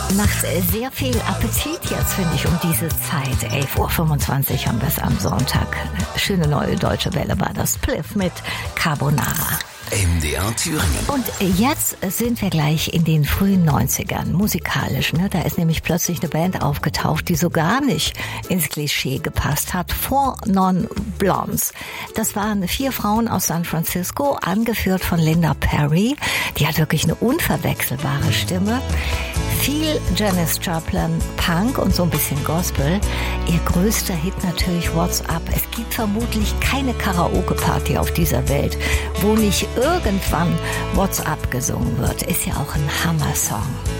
Macht sehr viel Appetit jetzt, finde ich, um diese Zeit. 11.25 Uhr haben wir es am Sonntag. Schöne neue deutsche Welle war das. Spliff mit Carbonara. MDR Thüringen. Und jetzt sind wir gleich in den frühen 90ern, musikalisch. Ne? Da ist nämlich plötzlich eine Band aufgetaucht, die so gar nicht ins Klischee gepasst hat. Four Non Blondes. Das waren 4 Frauen aus San Francisco, angeführt von Linda Perry. Die hat wirklich eine unverwechselbare Stimme. Viel Janis Joplin, Punk und so ein bisschen Gospel. Ihr größter Hit natürlich What's Up. Es gibt vermutlich keine Karaoke-Party auf dieser Welt, wo nicht irgendwann What's Up gesungen wird. Ist ja auch ein Hammer-Song.